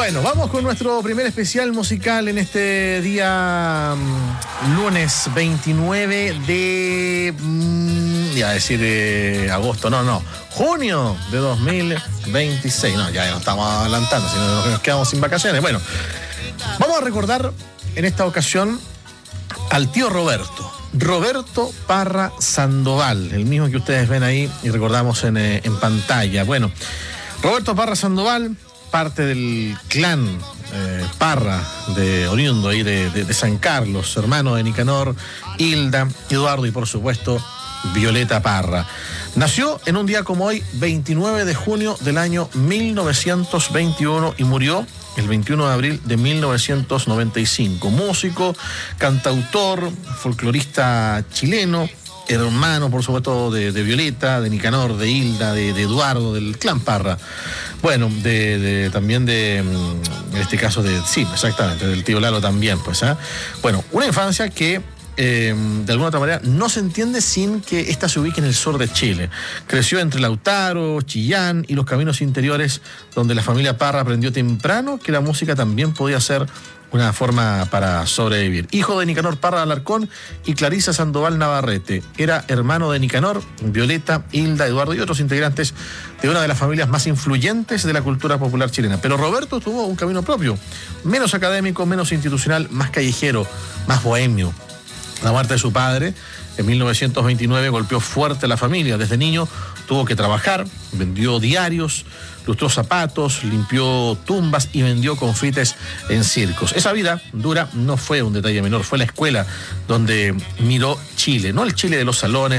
Bueno, vamos con nuestro primer especial musical en este día lunes 29 de... iba a decir agosto, junio de 2026. No, ya nos estamos adelantando, si no nos quedamos sin vacaciones. Bueno, vamos a recordar en esta ocasión al tío Roberto Parra Sandoval, el mismo que ustedes ven ahí y recordamos en pantalla. Bueno, Roberto Parra Sandoval, parte del clan Parra, oriundo ahí de San Carlos, hermano de Nicanor, Hilda, Eduardo y por supuesto Violeta Parra. Nació en un día como hoy, 29 de junio del año 1921 y murió el 21 de abril de 1995. Músico, cantautor, folclorista chileno, hermano, por supuesto, de Violeta, de Nicanor, de Hilda, de Eduardo, del clan Parra. Bueno, también en este caso sí, exactamente, del tío Lalo también, pues. Bueno, una infancia que de alguna otra manera no se entiende sin que ésta se ubique en el sur de Chile. Creció entre Lautaro, Chillán y los caminos interiores, donde la familia Parra aprendió temprano que la música también podía ser una forma para sobrevivir. Hijo de Nicanor Parra Alarcón y Clarisa Sandoval Navarrete. Era hermano de Nicanor, Violeta, Hilda, Eduardo y otros integrantes de una de las familias más influyentes de la cultura popular chilena. Pero Roberto tuvo un camino propio, menos académico, menos institucional, más callejero, más bohemio. La muerte de su padre en 1929 golpeó fuerte a la familia. Desde niño tuvo que trabajar, vendió diarios, lustró zapatos, limpió tumbas y vendió confites en circos. Esa vida dura no fue un detalle menor, fue la escuela donde miró Chile, no el Chile de los salones,